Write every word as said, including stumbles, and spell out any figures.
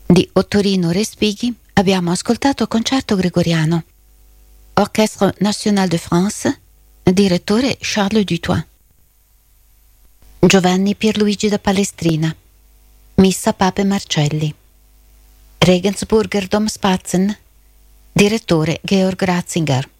Di Ottorino Respighi abbiamo ascoltato Concerto Gregoriano. Orchestre National de France, direttore Charles Dutoit. Giovanni Pierluigi da Palestrina, Missa Pape Marcelli. Regensburger Domspatzen, direttore Georg Ratzinger.